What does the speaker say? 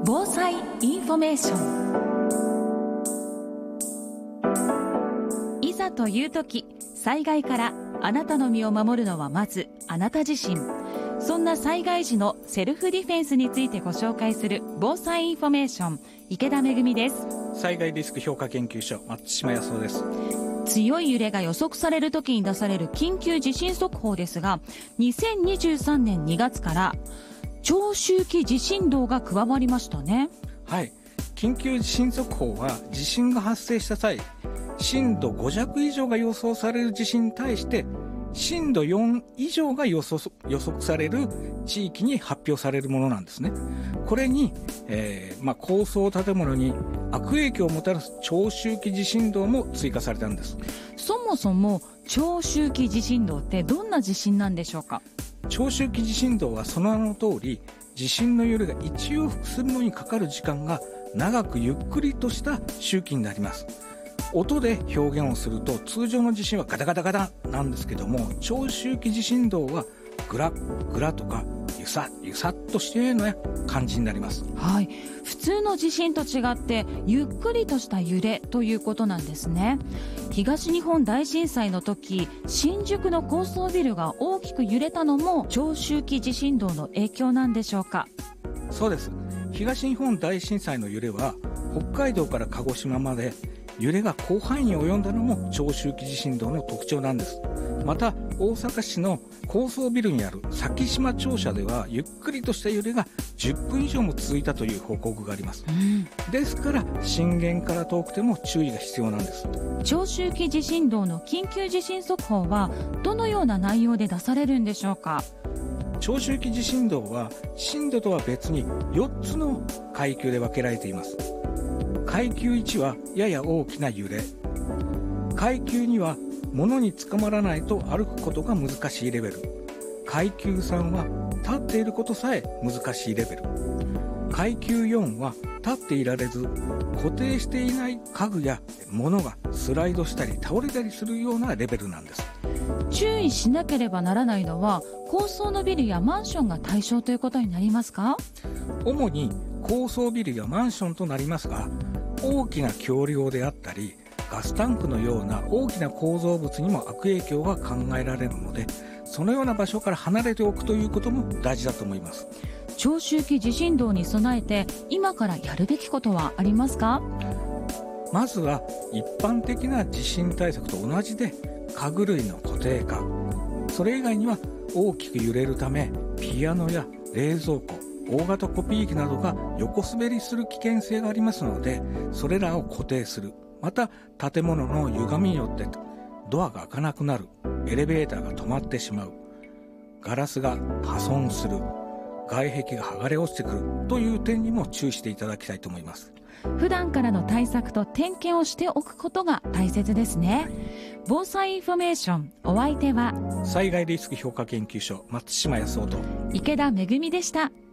防災インフォメーション。いざという時、災害からあなたの身を守るのはまずあなた自身。そんな災害時のセルフディフェンスについてご紹介する防災インフォメーション、池田めぐみです。 災害リスク評価研究所、松島康夫です。 強い揺れが予測される時に出される緊急地震速報ですが、2023年2月から長周期地震動が加わりましたね。 はい、緊急地震速報は地震が発生した際、震度5弱以上が予想される地震に対して震度4以上が予測される地域に発表されるものなんですね。これに、高層建物に悪影響をもたらす長周期地震動も追加されたんです。 そもそも長周期地震動ってどんな地震なんでしょうか？ 長周期地震動はその名の通り、地震の揺れが一往復するのにかかる時間が長くゆっくりとした周期になります。音で表現をすると、通常の地震はガタガタガタなんですけども、長周期地震動はグラグラとかゆさゆさっとしたような感じになります。 はい、普通の地震と違ってゆっくりとした揺れということなんですね。東日本大震災の時、新宿の高層ビルが大きく揺れたのも長周期地震動の影響なんでしょうか？ そうです。東日本大震災の揺れは北海道から鹿児島まで揺れが広範囲に及んだのも長周期地震動の特徴なんです。また大阪市の高層ビルにある咲島庁舎ではゆっくりとした揺れが10分以上も続いたという報告があります。ですから震源から遠くても注意が必要なんです。 長周期地震動の緊急地震速報はどのような内容で出されるんでしょうか？ 長周期地震動は震度とは別に4つの階級で分けられています。階級1はやや大きな揺れ、階級2は物につかまらないと歩くことが難しいレベル、階級3は立っていることさえ難しいレベル、階級4は立っていられず固定していない家具や物がスライドしたり倒れたりするようなレベルなんです。 注意しなければならないのは高層のビルやマンションが対象ということになりますか？ 主に高層ビルやマンションとなりますが、大きな橋梁であったりガスタンクのような大きな構造物にも悪影響が考えられるので、そのような場所から離れておくということも大事だと思います。 長周期地震動に備えて今からやるべきことはありますか？ まずは一般的な地震対策と同じで家具類の固定化、それ以外には大きく揺れるためピアノや冷蔵庫、大型コピー機などが横滑りする危険性がありますので、それらを固定する。また建物の歪みによってドアが開かなくなる、エレベーターが止まってしまう、ガラスが破損する、外壁が剥がれ落ちてくるという点にも注意していただきたいと思います。 普段からの対策と点検をしておくことが大切ですね。防災インフォメーション、お相手は災害リスク評価研究所、松島康夫と池田めぐみでした。